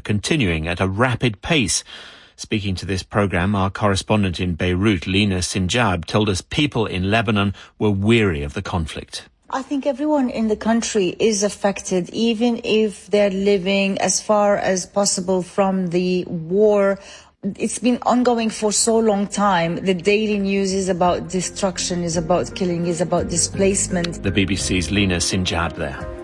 continuing at a rapid pace. Speaking to this programme, our correspondent in Beirut, Lina Sinjab, told us people in Lebanon were weary of the conflict. I think everyone in the country is affected, even if they're living as far as possible from the war. It's been ongoing for so long time. The daily news is about destruction, is about killing, is about displacement. The BBC's Lina Sinjab there.